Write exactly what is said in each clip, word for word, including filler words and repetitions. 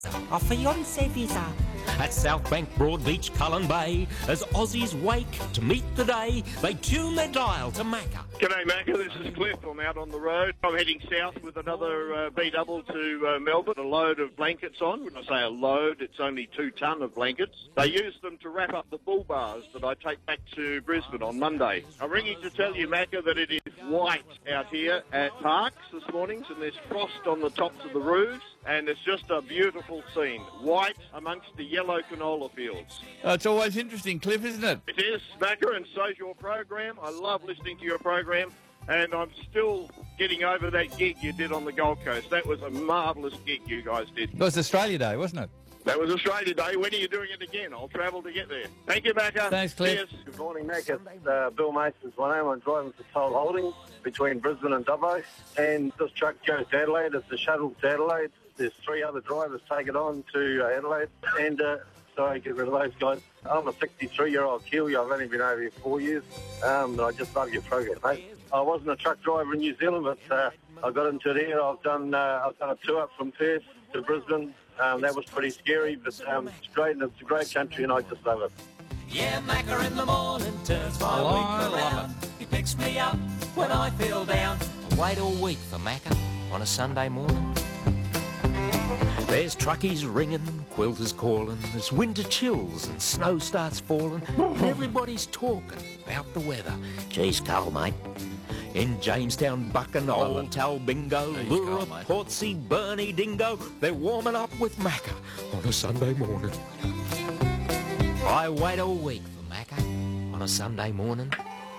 A fiancé visa. At South Bank, Broadbeach, Cullen Bay, as Aussies wake to meet the day, they tune their dial to Macca. G'day Macca, this is Cliff. I'm out on the road. I'm heading south with another uh, B-double to uh, Melbourne, a load of blankets on. When I say a load, it's only two tonne of blankets. They use them to wrap up the bull bars that I take back to Brisbane on Monday. I'm ringing to tell you, Macca, that it is white out here at Parks this morning, and there's frost on the tops of the roofs, and it's just a beautiful scene. White amongst the yellow canola fields. Oh, it's always interesting, Cliff, isn't it? It is, Macca, and so's your program. I love listening to your program. And I'm still getting over that gig you did on the Gold Coast. That was a marvellous gig you guys did. It was Australia Day, wasn't it? That was Australia Day. When are you doing it again? I'll travel to get there. Thank you, Macca. Thanks, Cliff. Cheers. Good morning, Mac. It's uh, Bill Mason's my name. I'm driving for Toll Holdings between Brisbane and Dubbo. And this truck goes to Adelaide. It's a shuttle to Adelaide. There's three other drivers take it on to uh, Adelaide. And uh, sorry, get rid of those guys. I'm a sixty-three-year-old Kiwi. I've only been over here four years. Um, I just love your program, mate. I wasn't a truck driver in New Zealand, but uh, I got into it here. I've done uh, I've done a tour up from Perth to Brisbane. Um, that was pretty scary, but um, it's great. And it's a great country, and I just love it. Yeah, Macca in the morning turns my Oh, week I love around. He picks me up when I feel down. Wait all week for Macca on a Sunday morning. There's truckies ringing, quilters calling, there's winter chills and snow starts falling, and everybody's talking about the weather. Geez, cold, mate. In Jamestown, Buchan, Old Talbingo, Geez, Lura, cold, mate. Portsea, Burnie, Dingo, they're warming up with Macca on a Sunday morning. I wait all week for Macca on a Sunday morning.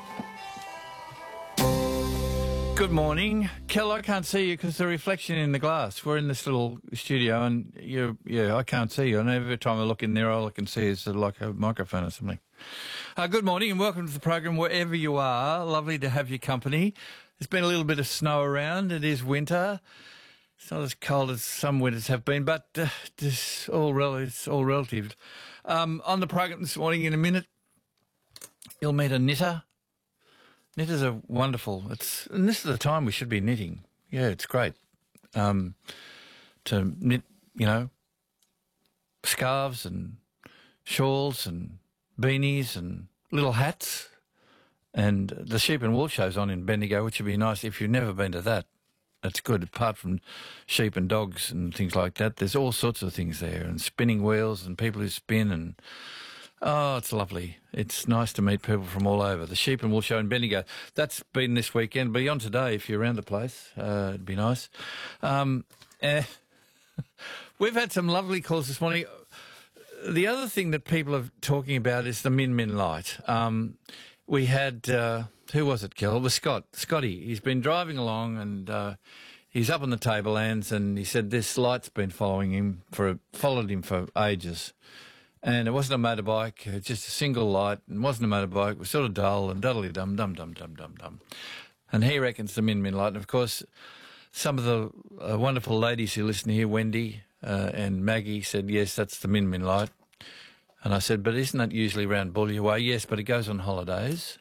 Good morning. Kel, I can't see you because the reflection in the glass. We're in this little studio and you, yeah, I can't see you. And every time I look in there, all I can see is sort of like a microphone or something. Uh, good morning and welcome to the program wherever you are. Lovely to have your company. There's been a little bit of snow around. It is winter. It's not as cold as some winters have been, but uh, this all rel- it's all relative. Um, on the program this morning, in a minute, you'll meet a knitter. Knitters are wonderful. It's and this is the time we should be knitting. Yeah, it's great um, to knit, you know, scarves and shawls and beanies and little hats. And the Sheep and Wool show's on in Bendigo, which would be nice if you've never been to that. That's good. Apart from sheep and dogs and things like that, there's all sorts of things there, and spinning wheels and people who spin and. Oh, it's lovely. It's nice to meet people from all over. The Sheep and Wool Show in Bendigo. That's been this weekend. Beyond today, if you're around the place, uh, it'd be nice. Um, eh, we've had some lovely calls this morning. The other thing that people are talking about is the Min Min light. Um, we had, uh, who was it, Kel? It was Scott. Scotty. He's been driving along and uh, he's up on the tablelands and he said this light's been following him for followed him for ages. And it wasn't a motorbike, it was just a single light. It wasn't a motorbike, it was sort of dull and duddly-dum, dum-dum-dum-dum-dum. And he reckons the Min Min light. And, of course, some of the uh, wonderful ladies who listen here, Wendy uh, and Maggie, said, yes, that's the Min Min light. And I said, but isn't that usually around Bully Way? Yes, but it goes on holidays.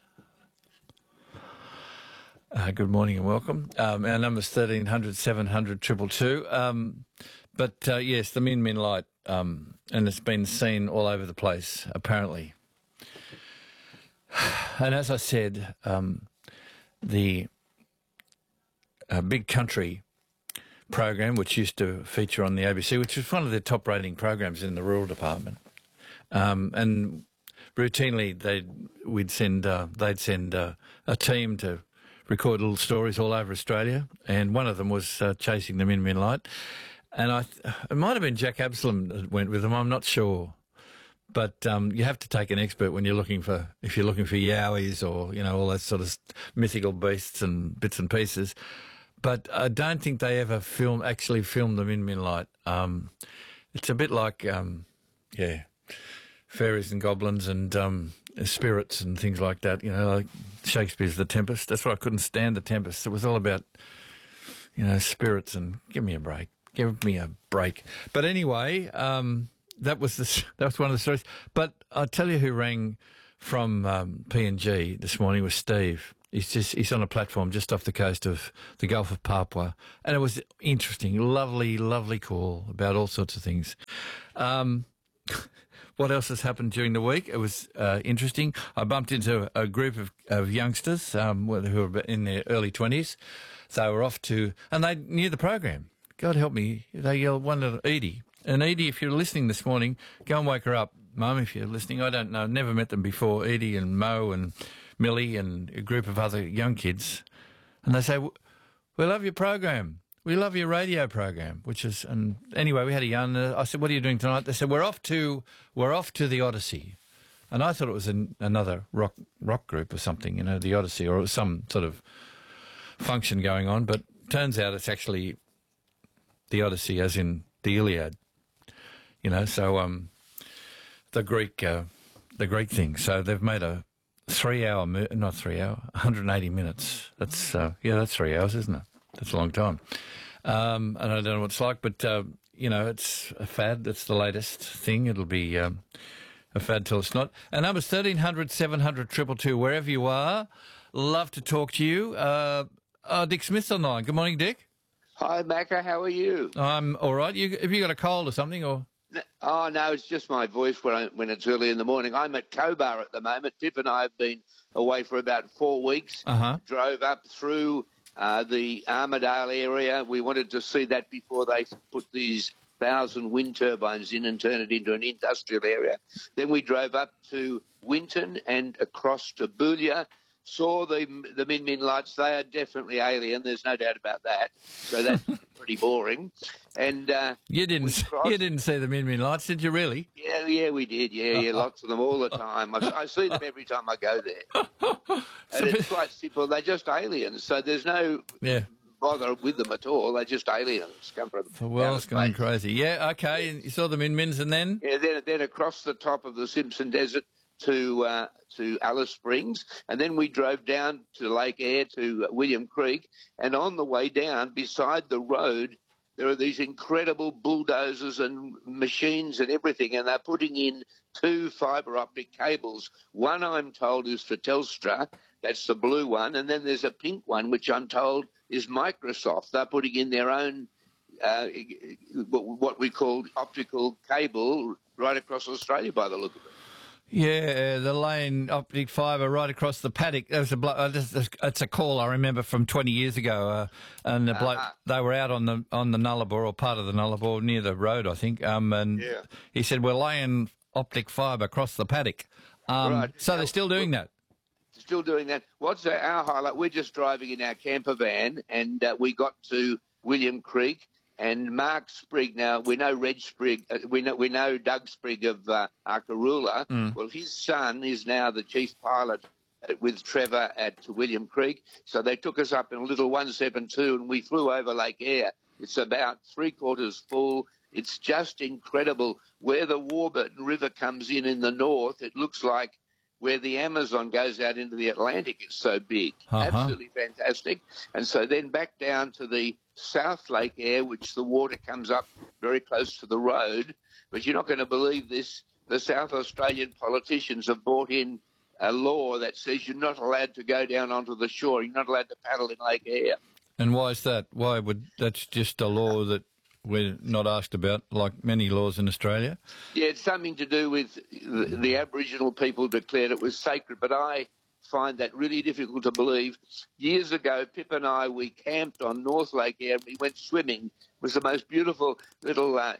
Uh, good morning and welcome. Um, our number's thirteen hundred, seven hundred, two two two. Um, but, uh, yes, the Min Min light. Um, and it's been seen all over the place, apparently. And as I said, um, the uh, Big Country program, which used to feature on the A B C, which was one of the top-rating programs in the rural department, um, and routinely they'd we'd send uh, they'd send uh, a team to record little stories all over Australia, and one of them was uh, chasing the Min Min light. And I, th- it might have been Jack Absalom that went with them. I'm not sure, but um, you have to take an expert when you're looking for if you're looking for yowies or you know all that sort of mythical beasts and bits and pieces. But I don't think they ever film actually filmed the Min Min light. Um, it's a bit like um, yeah, fairies and goblins and um, spirits and things like that. You know, like Shakespeare's The Tempest. That's why I couldn't stand The Tempest. It was all about you know spirits and give me a break. Give me a break. But anyway, um, that was the, that was one of the stories. But I'll tell you who rang from um, P and G this morning was Steve. He's just he's on a platform just off the coast of the Gulf of Papua, and it was interesting, lovely, lovely call about all sorts of things. Um, what else has happened during the week? It was uh, interesting. I bumped into a group of, of youngsters um, who were in their early twenties. They were off to, and they knew the program. God help me, they yelled one to Edie. And Edie, if you're listening this morning, go and wake her up. Mum, if you're listening, I don't know, never met them before, Edie and Mo and Millie and a group of other young kids. And they say, we love your program. We love your radio program, which is, and anyway, we had a yarn. Uh, I said, what are you doing tonight? They said, we're off to, we're off to the Odyssey. And I thought it was an, another rock rock group or something, you know, the Odyssey, or it was some sort of function going on. But turns out it's actually the Odyssey, as in the Iliad, you know, so um, the Greek, uh, the Greek thing. So they've made a three-hour, not three-hour, one hundred eighty minutes. That's uh, yeah, that's three hours, isn't it? That's a long time. Um, and I don't know what it's like, but uh, you know, it's a fad. That's the latest thing. It'll be um, a fad till it's not. And numbers thirteen hundred, seven hundred, two two two, wherever you are. Love to talk to you. Uh, uh, Dick Smith's on the line. Good morning, Dick. Hi, Macca. How are you? I'm all right. You, have you got a cold or something, or? Oh, no, it's just my voice when, I, when it's early in the morning. I'm at Cobar at the moment. Pip and I have been away for about four weeks. Uh-huh. Drove up through uh, the Armidale area. We wanted to see that before they put these thousand wind turbines in and turn it into an industrial area. Then we drove up to Winton and across to Boolia. Saw the the Min Min lights. They are definitely alien. There's no doubt about that. So that's pretty boring. And uh, you didn't you didn't see the Min Min lights, did you really? Yeah, yeah, we did. Yeah, yeah, lots of them all the time. I, I see them every time I go there. And it's quite simple. They're just aliens. So there's no yeah. bother with them at all. They're just aliens. Come from the world's going crazy. Yeah, okay. And you saw the Min Mins, and then yeah, then then across the top of the Simpson Desert to uh, to Alice Springs, and then we drove down to Lake Eyre to William Creek, and on the way down, beside the road, there are these incredible bulldozers and machines and everything, and they're putting in two fibre optic cables. One, I'm told, is for Telstra, that's the blue one, and then there's a pink one, which I'm told is Microsoft. They're putting in their own, uh, what we call optical cable right across Australia by the look of it. Yeah, the lane optic fibre right across the paddock. There was a blo- uh, this, it's a call I remember from twenty years ago, uh, and the bloke, uh-huh. they were out on the on the Nullarbor, or part of the Nullarbor near the road, I think. Um, and yeah. he said we're laying optic fibre across the paddock. Um, right. So they're still doing that. Still doing that. What's our highlight? We're just driving in our camper van, and uh, we got to William Creek. And Mark Sprigg, now we know Reg Sprigg, uh, we know we know Doug Sprigg of uh, Arkaroola. Mm. Well, his son is now the chief pilot with Trevor at William Creek. So they took us up in a little one seventy-two, and we flew over Lake Eyre. It's about three quarters full. It's just incredible where the Warburton River comes in in the north. It looks like where the Amazon goes out into the Atlantic. It's so big. Uh-huh. Absolutely fantastic. And so then back down to the South Lake Eyre, which the water comes up very close to the road. But you're not going to believe this. The South Australian politicians have brought in a law that says you're not allowed to go down onto the shore. You're not allowed to paddle in Lake Eyre. And why is that? Why would that's just a law that we're not asked about, like many laws in Australia? Yeah, it's something to do with the, the Aboriginal people declared it was sacred, but I find that really difficult to believe. Years ago, Pip and I, we camped on North Lake Eyre. We went swimming. It was the most beautiful little, uh,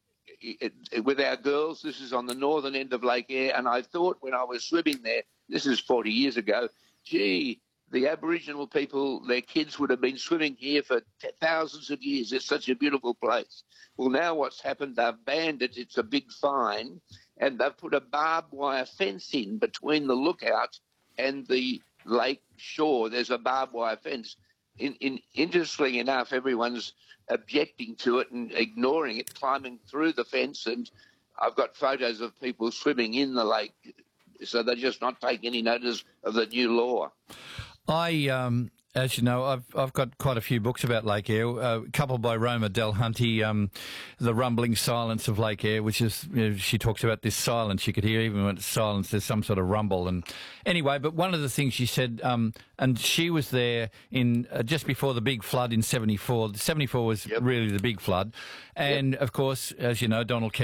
it, it, with our girls. This is on the northern end of Lake Eyre, and I thought when I was swimming there, this is forty years ago, gee, the Aboriginal people, their kids would have been swimming here for thousands of years. It's such a beautiful place. Well, now what's happened, they've banned it. It's a big fine, and they've put a barbed wire fence in between the lookout and the lake shore. There's a barbed wire fence. In, in, interestingly enough, everyone's objecting to it and ignoring it, climbing through the fence, and I've got photos of people swimming in the lake, so they're just not taking any notice of the new law. I um, As you know, I've I've got quite a few books about Lake Eyre. Uh, a couple by Roma Delhunty, um, The Rumbling Silence of Lake Eyre, which is, you know, she talks about this silence. You could hear even when it's silence, there's some sort of rumble. And anyway, but one of the things she said, um, and she was there in uh, just before the big flood in seventy-four. seventy-four was Yep. really the big flood. And, Yep. of course, as you know, Donald Kennedy